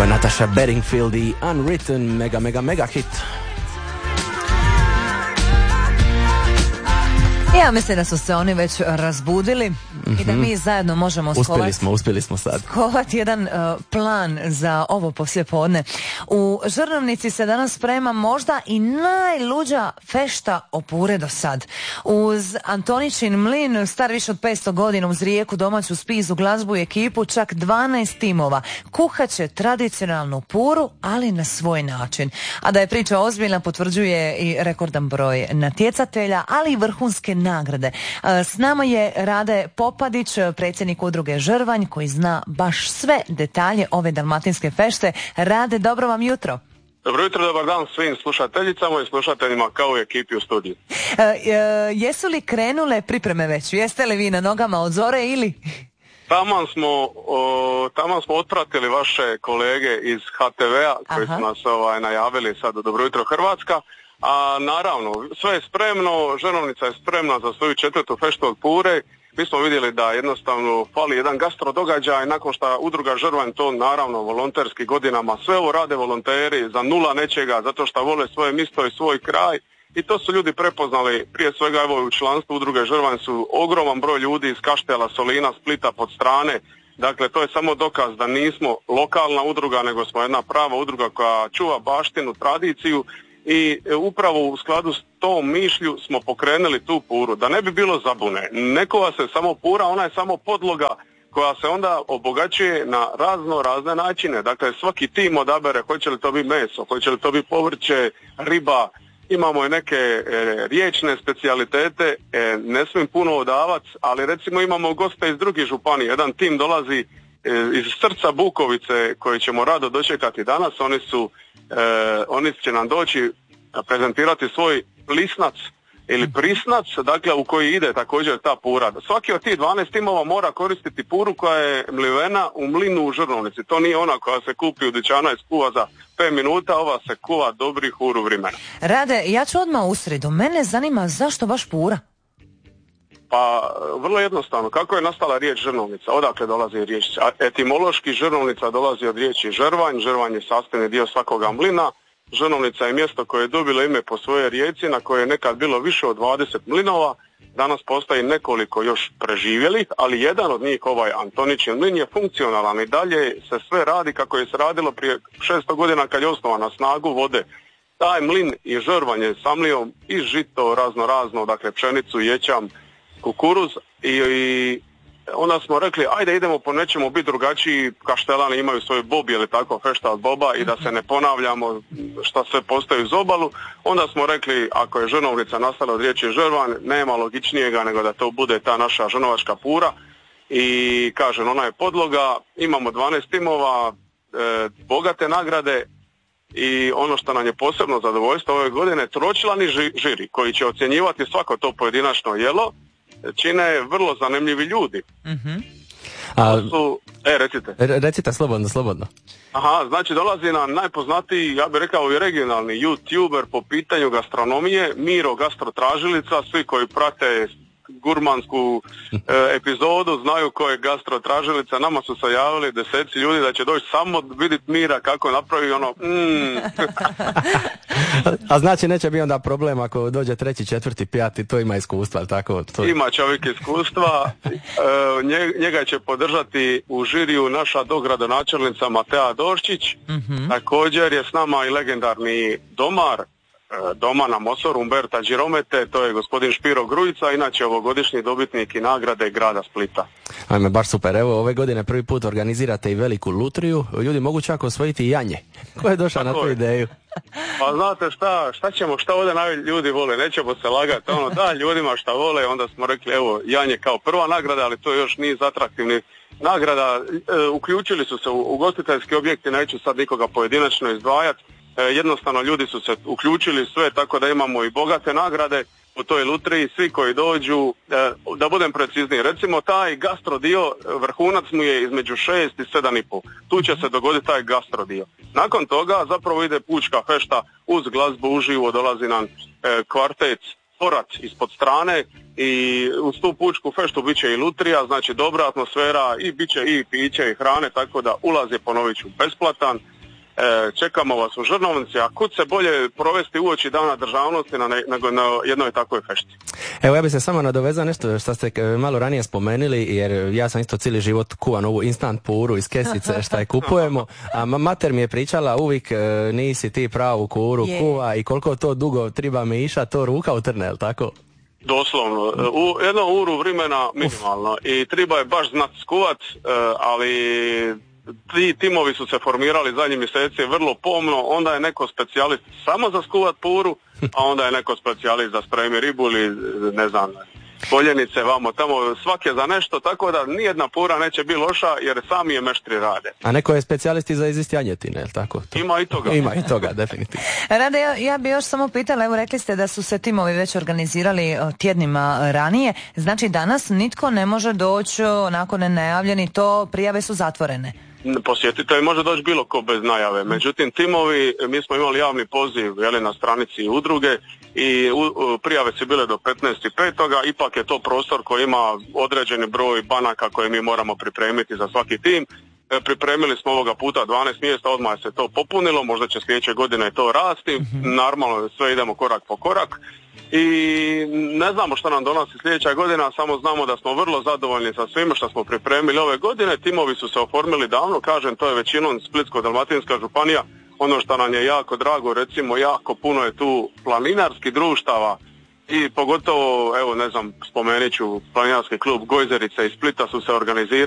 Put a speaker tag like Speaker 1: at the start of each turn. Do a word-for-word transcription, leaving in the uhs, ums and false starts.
Speaker 1: Ovo je Natasha Bedingfield i Unwritten, mega, mega, mega hit.
Speaker 2: Ja mislim da su se oni već razbudili mm-hmm. i da mi zajedno možemo skovati.
Speaker 1: Uspjeli smo, uspjeli smo sad.
Speaker 2: Skovati jedan uh, plan za ovo poslijepodne. U Žrnovnici se danas sprema možda i najluđa fešta o pure do sad. Uz Antoničin mlin, star više od petsto godina, uz rijeku, domaću spizu, glazbu i ekipu, čak dvanaest timova. Kuhaće tradicionalnu puru, ali na svoj način. A da je priča ozbiljna potvrđuje i rekordan broj natjecatelja, ali i vrhunske nagrade. S nama je Rade Popadić, predsjednik udruge Žrvanj, koji zna baš sve detalje ove dalmatinske fešte. Rade, dobro vam jutro.
Speaker 3: Dobro jutro, dobar dan svim slušateljicama i slušateljima kao i ekipi u studiju.
Speaker 2: E, e, jesu li krenule pripreme već? Jeste li vi na nogama od zore ili...
Speaker 3: Taman smo, o, taman smo otpratili vaše kolege iz ha te vea koji Aha. su nas ovaj, najavili sad u Dobro jutro Hrvatska. A naravno, sve je spremno, Žrnovnica je spremna za svoju četvrtu feštu od pure. Mi smo vidjeli da jednostavno fali jedan gastro događaj nakon što udruga Žrvanj to naravno volonterski godinama sve ovo rade volonteri za nula nečega zato što vole svoje mjesto i svoj kraj i to su ljudi prepoznali prije svega evo u članstvu udruge Žrvanj su ogroman broj ljudi iz Kaštela, Solina, Splita, pod strane. Dakle, to je samo dokaz da nismo lokalna udruga nego smo jedna prava udruga koja čuva baštinu, tradiciju. I upravo u skladu s tom mišlju smo pokrenuli tu puru. Da ne bi bilo zabune, nekova se samo pura, ona je samo podloga koja se onda obogaćuje na razno razne načine. Dakle, svaki tim odabere hoće li to biti meso, hoće li to biti povrće, riba. Imamo i neke e, riječne specijalitete, e, ne smijem puno odavac, ali recimo imamo goste iz drugih županija. Jedan tim dolazi e, iz srca Bukovice koji ćemo rado dočekati danas. Oni su E, oni će nam doći prezentirati svoj plisnac ili prisnac, dakle u koji ide također ta pura. Svaki od tih dvanaest timova mora koristiti puru koja je mlivena u mlinu u Žrnovnici. To nije ona koja se kupi u dućana i skuva za pet minuta, ova se kuva dobrih uru vremena.
Speaker 2: Rade, ja ću odmah u sredu. Mene zanima zašto baš pura?
Speaker 3: Pa vrlo jednostavno, kako je nastala riječ Žrnovnica, odakle dolazi riječ? Etimološki Žrnovnica dolazi od riječi žrvanj, žrvanj je sastavni dio svakoga mlina. Žrnovnica je mjesto koje je dobilo ime po svojoj rijeci na kojoj je nekad bilo više od dvadeset mlinova. Danas postoji nekoliko još preživjelih, ali jedan od njih, ovaj Antoničin mlin, je funkcionalan i dalje se sve radi kako je se radilo prije šesto godina kad je osnovan na snagu vode. Taj mlin i žrvanj je samlio i žito razno razno, dakle pšenicu, ječam, kukuruz i, i onda smo rekli ajde idemo po nečemu biti drugačiji, Kaštelani imaju svoj bob ili tako fešta od boba i da se ne ponavljamo šta sve postoji uz obalu, onda smo rekli ako je Žrnovnica nastala od riječi žrvanj, nema logičnijega nego da to bude ta naša žrnovačka pura i kažem ona je podloga, imamo dvanaest timova, e, bogate nagrade i ono što nam je posebno zadovoljstvo ove godine, tročlani žiri koji će ocjenjivati svako to pojedinačno jelo, čine vrlo zanimljivi ljudi.
Speaker 2: Mm-hmm.
Speaker 1: A,
Speaker 3: su, e, recite.
Speaker 1: Recite, slobodno, slobodno.
Speaker 3: Aha, znači dolazi nam najpoznatiji, ja bih rekao i regionalni YouTuber po pitanju gastronomije, Miro Gastrotražilica, svi koji prate gurmansku e, epizodu znaju ko je Gastrotražilica, nama su se javili deseci ljudi da će doći samo vidjeti Mira kako napravi ono mm.
Speaker 1: A znači neće biti onda problem ako dođe treći, četvrti, pijati, to ima iskustva, ali tako? To...
Speaker 3: Ima čovjek iskustva, e, njega će podržati u žiriju naša dogradonačelnica Matea Dorščić,
Speaker 2: mm-hmm.
Speaker 3: također je s nama i legendarni domar doma na Mosoru Umberta Điromete, to je gospodin Špiro Grujica, inače ovogodišnji dobitnik i nagrade grada Splita.
Speaker 1: Ajme, baš super. Evo, ove godine prvi put organizirate i veliku lutriju. Ljudi mogu čak osvojiti i janje. Ko je došao na tu ideju?
Speaker 3: Pa znate šta, šta ćemo, šta ovdje naj ljudi vole, nećemo se lagati, ono da ljudima šta vole, onda smo rekli evo janje kao prva nagrada, ali to još niz atraktivnih nagrada. E, uključili su se u ugostiteljski objekti, neću sad nikoga pojedinačno izdvajati. E, jednostavno ljudi su se uključili sve tako da imamo i bogate nagrade u toj lutriji, svi koji dođu, e, da budem precizniji, recimo taj gastro dio, vrhunac mu je između šest i sedam i pol. Tu će se dogoditi taj gastro dio. Nakon toga zapravo ide pučka fešta uz glazbu uživo, dolazi nam e, kvartet Porat ispod strane i uz tu pučku feštu bit će i lutrija, znači dobra atmosfera i bit će i piće i hrane, tako da ulaz je, ponovit ću, besplatan. E, čekamo vas u Žrnovnici, a kud se bolje provesti uoči Dana državnosti na ne, nego na jednoj takvoj fešti.
Speaker 1: Evo ja bih se samo nadovezao nešto što ste malo ranije spomenuli, jer ja sam isto cijeli život kuvan ovu instant puru iz kesice šta je kupujemo, a mater mi je pričala uvijek e, nisi ti pravu kuru je. kuva i koliko to dugo triba mi iša, to ruka utrne, jel tako?
Speaker 3: Doslovno, u jednu uru vremena minimalno Uf. i treba je baš znat skuvat, e, ali ti timovi su se formirali zadnjih mjeseci vrlo pomno, onda je neko specijalist samo za skuvat puru, a onda je neko specijalist za spremi ribu ili ne znam, poljenice vamo tamo, svak je za nešto, tako da nijedna pura neće biti loša jer sami je meštri rade.
Speaker 1: A neko je specijalist i za izist janjetine, je li tako? To...
Speaker 3: Ima i toga.
Speaker 1: Ima i toga, definitivno.
Speaker 2: Rade, ja, ja bi još samo pitala, evo rekli ste da su se timovi već organizirali tjednima ranije, znači danas nitko ne može doći onako nenajavljeni, to prijave su zatvorene.
Speaker 3: Posjetitelj može doći bilo ko bez najave, međutim timovi, mi smo imali javni poziv jeli, na stranici udruge i u, u, prijave su bile do petnaestog petog ipak je to prostor koji ima određeni broj banaka koje mi moramo pripremiti za svaki tim. E, pripremili smo ovoga puta dvanaest mjesta, odmah se to popunilo, možda će sljedeće godine to rasti, mm-hmm. Normalno sve idemo korak po korak. I ne znamo što nam donosi sljedeća godina, samo znamo da smo vrlo zadovoljni sa svime što smo pripremili ove godine. Timovi su se oformili davno, kažem, to je većinom Splitsko-dalmatinska županija. Ono što nam je jako drago, recimo jako puno je tu planinarskih društava i pogotovo, evo ne znam, spomenut ću planinarski klub Gojzerice iz Splita su se organizirali.